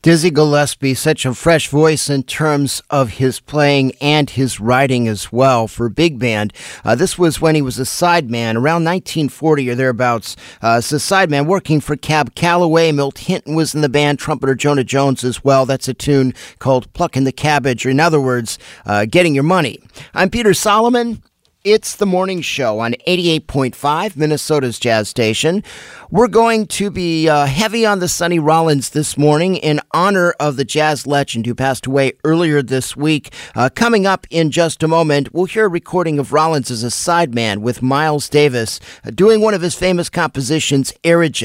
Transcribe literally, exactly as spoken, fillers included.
Dizzy Gillespie, such a fresh voice in terms of his playing and his writing as well for big band. Uh, this was when he was a sideman around nineteen forty or thereabouts. Uh, as a sideman working for Cab Calloway. Milt Hinton was in the band, trumpeter Jonah Jones as well. That's a tune called Plucking the Cabbage, or in other words, uh, Getting Your Money. I'm Peter Solomon. It's the morning show on eighty-eight point five, Minnesota's Jazz Station. We're going to be uh, heavy on the Sonny Rollins this morning in honor of the jazz legend who passed away earlier this week. Uh, coming up in just a moment, we'll hear a recording of Rollins as a sideman with Miles Davis uh, doing one of his famous compositions, Aerojet.